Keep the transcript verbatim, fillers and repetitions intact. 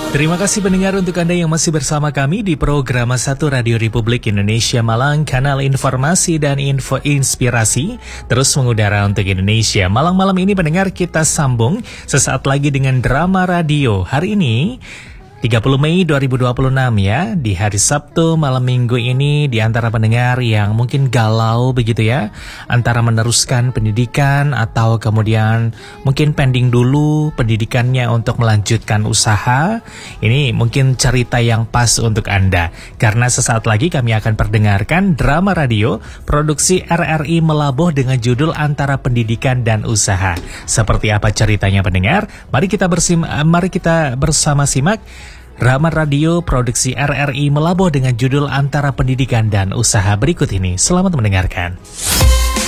Terima kasih pendengar untuk Anda yang masih bersama kami di program satu Radio Republik Indonesia Malang, kanal informasi dan info inspirasi, terus mengudara untuk Indonesia. Malang-malam ini pendengar kita sambung sesaat lagi dengan drama radio. Hari ini tiga puluh Mei dua ribu dua puluh enam ya, di hari Sabtu malam minggu ini, di antara pendengar yang mungkin galau begitu ya, antara meneruskan pendidikan atau kemudian mungkin pending dulu pendidikannya untuk melanjutkan usaha, ini mungkin cerita yang pas untuk Anda. Karena sesaat lagi kami akan perdengarkan drama radio produksi R R I Melaboh dengan judul Antara Pendidikan dan Usaha. Seperti apa ceritanya pendengar? Mari kita bersim mari kita bersama simak drama radio produksi R R I Melaboh dengan judul Antara Pendidikan dan Usaha berikut ini. Selamat mendengarkan.